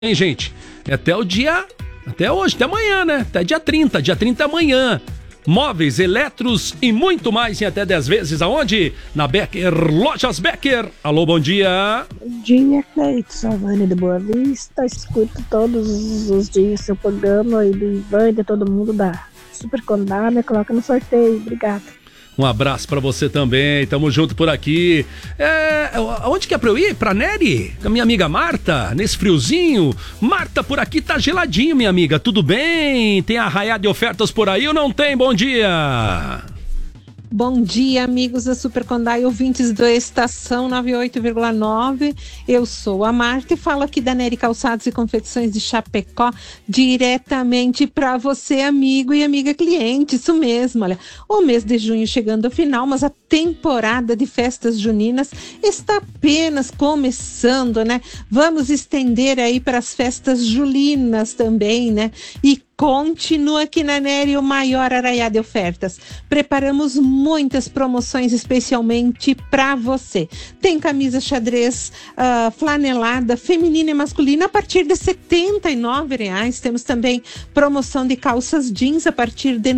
Hein, gente? É até o dia... Até hoje, até amanhã, né? Até dia 30. Dia 30 é amanhã. Móveis, eletros e muito mais em até 10 vezes. Aonde? Na Becker, Lojas Becker. Alô, bom dia. Bom dia, Cleito. Savane de Boa Vista. Escuto todos os dias seu programa e do Ivan e de todo mundo da Super Condá. Me coloca no sorteio. Obrigada. Um abraço pra você também, tamo junto por aqui. Onde que é pra eu ir? Pra Nery? Com a minha amiga Marta, nesse friozinho. Marta, por aqui tá geladinho, minha amiga, tudo bem? Tem arraiada de ofertas por aí ou não tem? Bom dia! Bom dia, amigos da Super Condá e ouvintes da Estação 98,9. Eu sou a Marta e falo aqui da Nery Calçados e Confecções de Chapecó, diretamente para você, amigo e amiga cliente. Isso mesmo, olha, o mês de junho chegando ao final, mas a temporada de festas juninas está apenas começando, né? Vamos estender aí para as festas julinas também, né? E continua aqui na Nery o maior arraiá de ofertas. Preparamos muitas promoções especialmente para você. Tem camisa xadrez flanelada, feminina e masculina a partir de R$ 79,00. Temos também promoção de calças jeans a partir de R$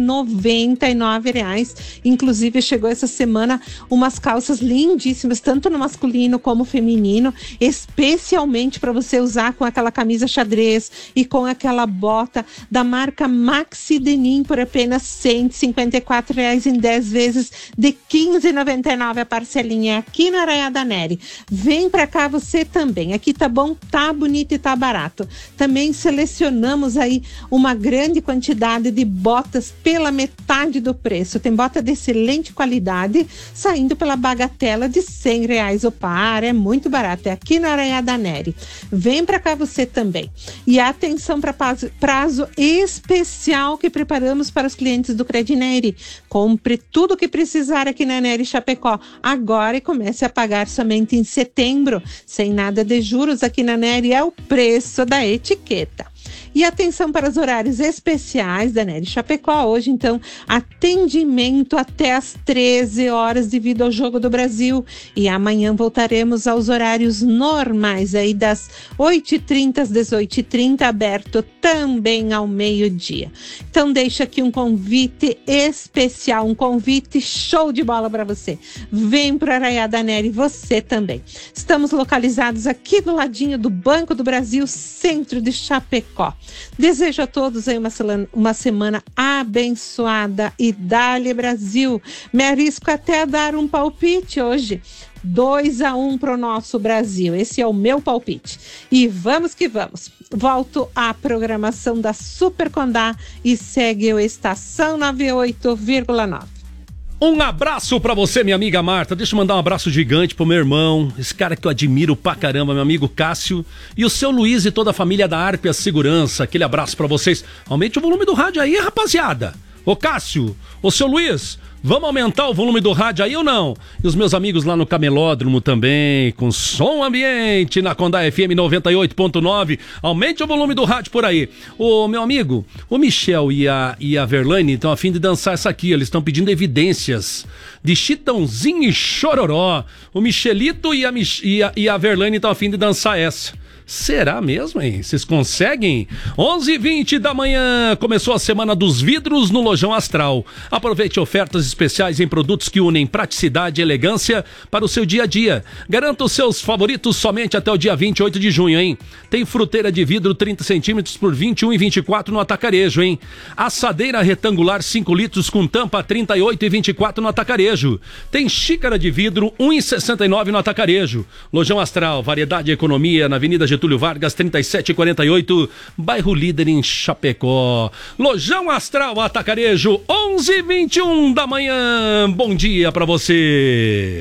99,00. Inclusive chegou essa semana umas calças lindíssimas, tanto no masculino como feminino, especialmente para você usar com aquela camisa xadrez e com aquela bota da marca Maxi Denim por apenas R$ 154,00 em 10 vezes de R$ 15,99 a parcelinha aqui na Arraiá da Nery. Vem pra cá você também. Aqui tá bom, tá bonito e tá barato. Também selecionamos aí uma grande quantidade de botas pela metade do preço. Tem bota de excelente qualidade saindo pela bagatela de R$ 100,00 o par. É muito barato. É aqui na Arraiá da Nery. Vem pra cá você também. E atenção para prazo especial que preparamos para os clientes do Credineri. Compre tudo o que precisar aqui na Nery Chapecó agora e comece a pagar somente em setembro. Sem nada de juros aqui na Nery, é o preço da etiqueta. E atenção para os horários especiais da Nery Chapecó. Hoje, então, atendimento até às 13 horas devido ao Jogo do Brasil. E amanhã voltaremos aos horários normais, aí das 8h30 às 18h30, aberto também ao meio-dia. Então, deixo aqui um convite especial, um convite show de bola para você. Vem para o Arraiá da Nery, você também. Estamos localizados aqui do ladinho do Banco do Brasil, centro de Chapecó. Desejo a todos aí uma semana abençoada e dale Brasil. Me arrisco até a dar um palpite hoje. 2-1 pro nosso Brasil. Esse é o meu palpite. E vamos que vamos. Volto à programação da Super Condá e segue o Estação 98,9. Um abraço pra você, minha amiga Marta. Deixa eu mandar um abraço gigante pro meu irmão, esse cara que eu admiro pra caramba, meu amigo Cássio, e o seu Luiz e toda a família da Arpia Segurança. Aquele abraço pra vocês. Aumente o volume do rádio aí, rapaziada. Ô Cássio, ô seu Luiz, vamos aumentar o volume do rádio aí ou não? E os meus amigos lá no Camelódromo também, com som ambiente na Condá FM 98.9. Aumente o volume do rádio por aí. O meu amigo, o Michel e a Verlaine estão a fim de dançar essa aqui. Eles estão pedindo evidências de Chitãozinho e Chororó. O Michelito e a Verlaine estão a fim de dançar essa. Será mesmo, hein? Vocês conseguem? 11h20 da manhã, começou a Semana dos Vidros no Lojão Astral. Aproveite ofertas especiais em produtos que unem praticidade e elegância para o seu dia a dia. Garanta os seus favoritos somente até o dia 28 de junho, hein? Tem fruteira de vidro 30 centímetros por 21,24 no atacarejo, hein? Assadeira retangular 5 litros com tampa 38,24 no atacarejo. Tem xícara de vidro 1,69 no atacarejo. Lojão Astral, variedade e economia na Avenida Getúlio Vargas, 3748, bairro Líder em Chapecó. Lojão Astral Atacarejo, 11h21 da manhã. Bom dia pra você.